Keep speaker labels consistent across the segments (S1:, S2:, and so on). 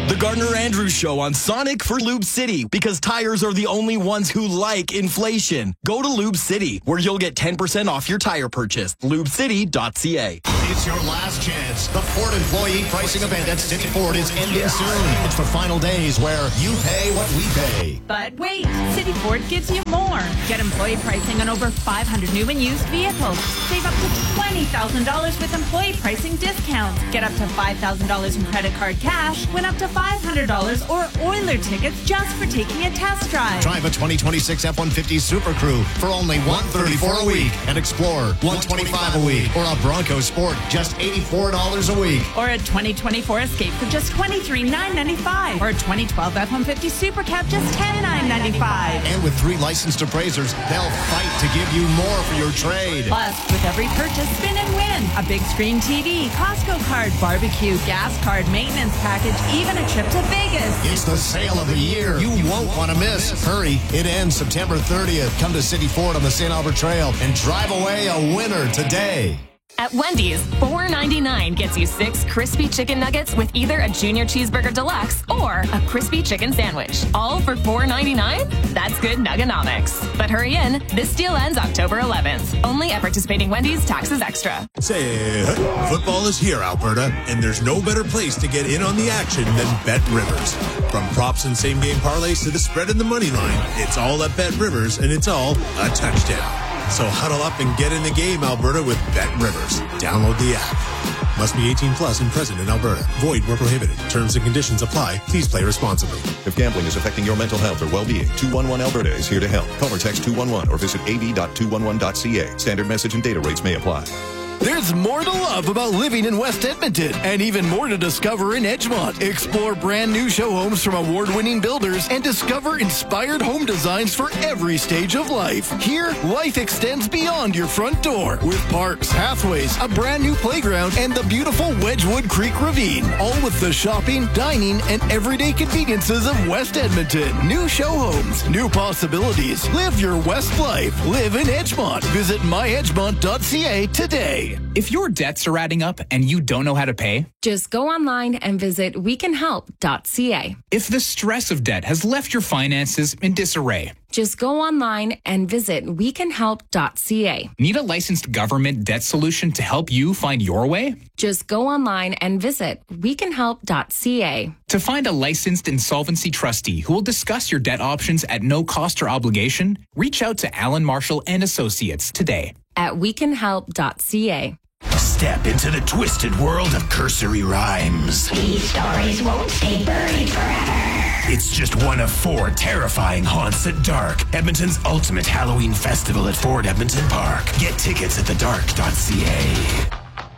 S1: The Gardner Andrews Show on Sonic for Lube City, because tires are the only ones who like inflation. Go to Lube City, where you'll get 10% off your tire purchase. LubeCity.ca.
S2: It's your last chance. The Ford Employee Pricing Event at City Ford is ending soon. It's the final days where you pay what we pay.
S3: But wait, City Ford gives you more. Get employee pricing on over 500 new and used vehicles. Save up to $20,000 with employee pricing discounts. Get up to $5,000 in credit card cash. Win up to $500 or Oiler tickets just for taking a test drive.
S2: Drive a 2026 F-150 Super Crew for only $134 a week. And Explorer, $125 a week. Or a Bronco Sport, just $84 a week.
S3: Or a 2024 Escape for just $23,995. Or a 2012 F-150 Super Cab, just $10,995.
S2: And with 3 licensed appraisers, they'll fight to give you more for your trade.
S3: Plus, with every purchase, spin and win. A big screen TV, Costco card, barbecue, gas card, maintenance package, even a trip to Vegas.
S2: It's the sale of the year. You won't want to miss. Hurry. It ends September 30th. Come to City Ford on the St. Albert Trail and drive away a winner today.
S4: At Wendy's, $4.99 gets you 6 crispy chicken nuggets with either a Junior Cheeseburger Deluxe or a crispy chicken sandwich. All for $4.99? That's good nuggonomics. But hurry in. This deal ends October 11th. Only at participating Wendy's, taxes extra.
S5: Say, football is here, Alberta, and there's no better place to get in on the action than Bet Rivers. From props and same-game parlays to the spread and the money line, it's all at Bet Rivers, and it's all a touchdown. So huddle up and get in the game, Alberta, with Bet Rivers. Download the app. Must be 18 plus and present in Alberta. Void where prohibited. Terms and conditions apply. Please play responsibly.
S6: If gambling is affecting your mental health or well-being, 211 Alberta is here to help. Call or text 211 or visit av.211.ca. Standard message and data rates may apply.
S7: There's more to love about living in West Edmonton, and even more to discover in Edgemont. Explore brand new show homes from award-winning builders and discover inspired home designs for every stage of life. Here, life extends beyond your front door with parks, pathways, a brand new playground, and the beautiful Wedgwood Creek Ravine. All with the shopping, dining, and everyday conveniences of West Edmonton. New show homes, new possibilities. Live your West life. Live in Edgemont. Visit myedgemont.ca today.
S8: If your debts are adding up and you don't know how to pay,
S4: just go online and visit wecanhelp.ca.
S8: If the stress of debt has left your finances in disarray,
S4: just go online and visit wecanhelp.ca.
S8: Need a licensed government debt solution to help you find your way?
S4: Just go online and visit wecanhelp.ca.
S8: To find a licensed insolvency trustee who will discuss your debt options at no cost or obligation, reach out to Alan Marshall and Associates today
S4: at wecanhelp.ca.
S9: Step into the twisted world of cursory rhymes.
S10: These stories won't stay buried forever.
S9: It's just one of 4 terrifying haunts at dark. Edmonton's ultimate Halloween festival at Ford Edmonton Park. Get tickets at thedark.ca.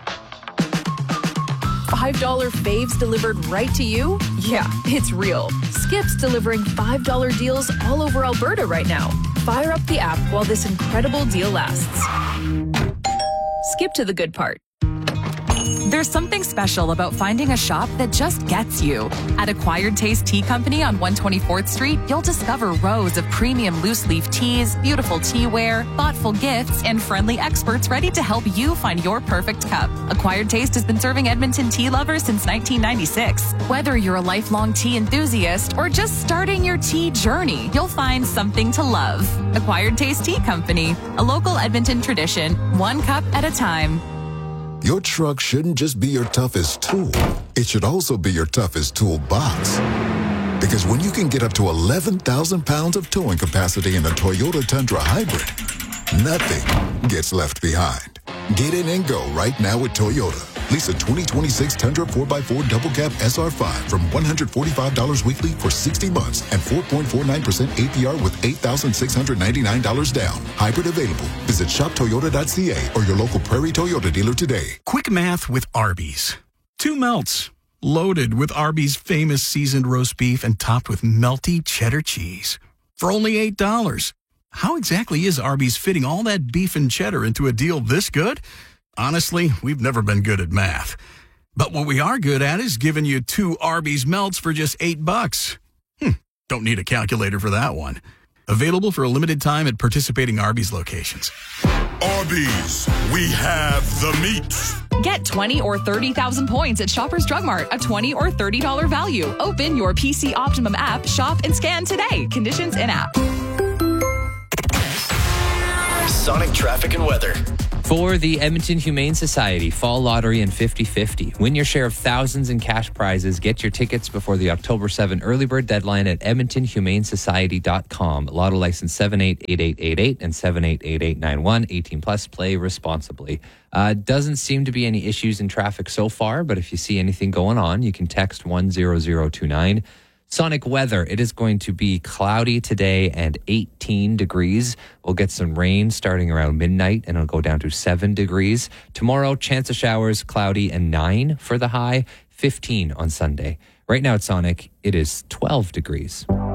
S11: $5 faves delivered right to you? Yeah, it's real. Skip's delivering $5 deals all over Alberta right now. Fire up the app while this incredible deal lasts. Skip to the good part.
S12: There's something special about finding a shop that just gets you. At Acquired Taste Tea Company on 124th Street, you'll discover rows of premium loose-leaf teas, beautiful teaware, thoughtful gifts, and friendly experts ready to help you find your perfect cup. Acquired Taste has been serving Edmonton tea lovers since 1996. Whether you're a lifelong tea enthusiast or just starting your tea journey, you'll find something to love. Acquired Taste Tea Company, a local Edmonton tradition, one cup at a time.
S13: Your truck shouldn't just be your toughest tool. It should also be your toughest toolbox. Because when you can get up to 11,000 pounds of towing capacity in a Toyota Tundra Hybrid, nothing gets left behind. Get in and go right now with Toyota. Lease a 2026 Tundra 4x4 Double Cab SR5 from $145 weekly for 60 months and 4.49% APR with $8,699 down. Hybrid available. Visit shoptoyota.ca or your local Prairie Toyota dealer today.
S14: Quick math with Arby's. 2 melts, loaded with Arby's famous seasoned roast beef and topped with melty cheddar cheese. For only $8. How exactly is Arby's fitting all that beef and cheddar into a deal this good? Honestly, we've never been good at math. But what we are good at is giving you 2 Arby's melts for just $8. Don't need a calculator for that one. Available for a limited time at participating Arby's locations.
S15: Arby's, we have the meat.
S12: Get 20 or 30,000 points at Shoppers Drug Mart, a $20 or $30 value. Open your PC Optimum app, shop, and scan today. Conditions in app.
S16: Sonic traffic and weather. For the Edmonton Humane Society Fall Lottery and 50-50. Win your share of thousands in cash prizes. Get your tickets before the October 7 early bird deadline at edmontonhumanesociety.com. Lotto license 788888 and 788891. 18 plus. Play responsibly. Doesn't seem to be any issues in traffic so far, but if you see anything going on, you can text 10029. Sonic weather, it is going to be cloudy today and 18 degrees. We'll get some rain starting around midnight and it'll go down to 7 degrees. Tomorrow, chance of showers, cloudy and 9 for the high, 15 on Sunday. Right now at Sonic, it is 12 degrees.